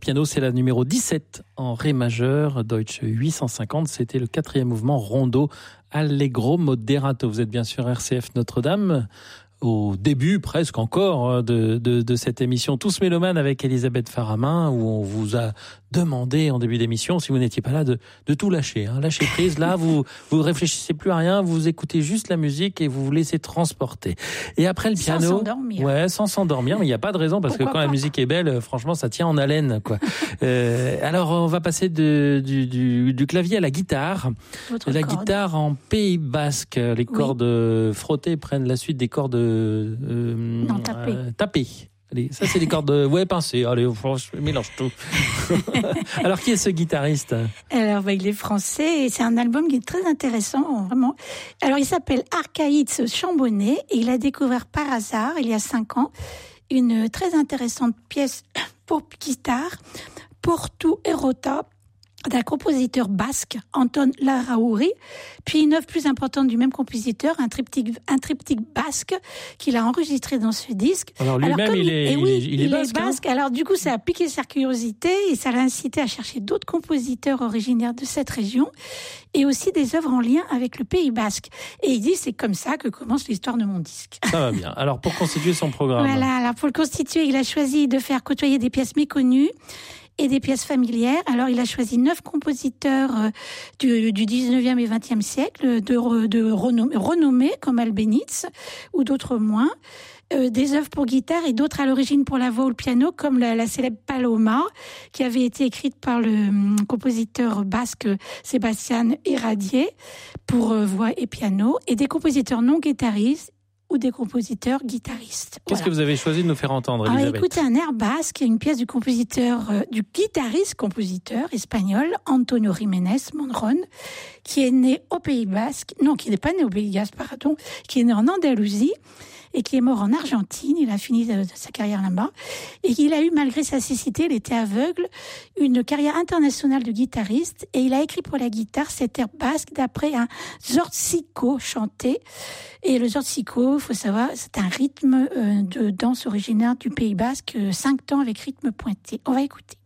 piano, c'est la numéro 17 en ré majeur, Deutsche 850. C'était le 4e mouvement rondo allegro moderato. Vous êtes bien sûr RCF Notre-Dame, au début presque encore de cette émission Tous Mélomanes avec Elisabeth Faramin, où on vous a demandé en début d'émission, si vous n'étiez pas là, de tout lâcher. Lâcher prise, là, vous réfléchissez plus à rien, vous écoutez juste la musique et vous vous laissez transporter. Et après le piano... Sans s'endormir. Ouais, sans s'endormir, mais il n'y a pas de raison, parce Pourquoi que quand la musique est belle, franchement, ça tient en haleine, quoi. Alors, on va passer du clavier à la guitare. Guitare en Pays Basque. Les cordes frottées prennent la suite des cordes tapées. Allez, ça, c'est des cordes pincées. Allez, je mélange tout. Alors, qui est ce guitariste ? Alors, il est français et c'est un album qui est très intéressant, vraiment. Alors, il s'appelle Archaïtz Chambonnet et il a découvert par hasard, il y a 5 ans, une très intéressante pièce pour guitare, Portu Erota, d'un compositeur basque, Anton Larrauri, puis une œuvre plus importante du même compositeur, un triptyque basque qu'il a enregistré dans ce disque. Alors lui-même, il est basque. Alors du coup, ça a piqué sa curiosité et ça l'a incité à chercher d'autres compositeurs originaires de cette région et aussi des œuvres en lien avec le Pays Basque. Et il dit, c'est comme ça que commence l'histoire de mon disque. Ça va bien. Alors pour constituer son programme. Voilà, alors pour le constituer, il a choisi de faire côtoyer des pièces méconnues et des pièces familières. Alors, il a choisi 9 compositeurs du 19e et 20e siècle, de renommés comme Albéniz ou d'autres moins, des œuvres pour guitare et d'autres à l'origine pour la voix ou le piano, comme la célèbre Paloma, qui avait été écrite par le compositeur basque Sébastien Iradier pour voix et piano, et des compositeurs non guitaristes ou des compositeurs guitaristes. Qu'est-ce que vous avez choisi de nous faire entendre, Elisabeth ? Alors, écoutez, un air basque, une pièce du guitariste-compositeur espagnol Antonio Jiménez Monron, qui est né au Pays Basque, qui n'est pas né au Pays Basque, qui est né en Andalousie et qui est mort en Argentine. Il a fini sa carrière là-bas. Et il a eu, malgré sa cécité, il était aveugle, une carrière internationale de guitariste. Et il a écrit pour la guitare cet air basque d'après un zortziko chanté. Et le zortziko, il faut savoir, c'est un rythme de danse originaire du Pays Basque, 5 temps avec rythme pointé. On va écouter.